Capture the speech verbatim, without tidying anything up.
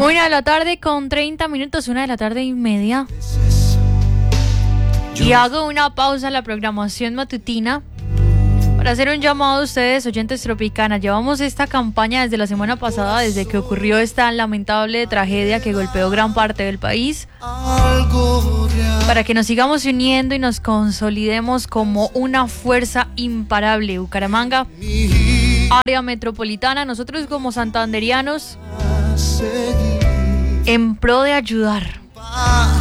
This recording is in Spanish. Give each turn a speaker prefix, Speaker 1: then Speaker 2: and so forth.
Speaker 1: Una de la tarde con treinta minutos, una de la tarde y media. Y hago una pausa en la programación matutina para hacer un llamado a ustedes, oyentes Tropicana. Llevamos esta campaña desde la semana pasada, desde que ocurrió esta lamentable tragedia que golpeó gran parte del país, para que nos sigamos uniendo y nos consolidemos como una fuerza imparable. Bucaramanga, área metropolitana, nosotros como santanderianos, en pro de ayudar,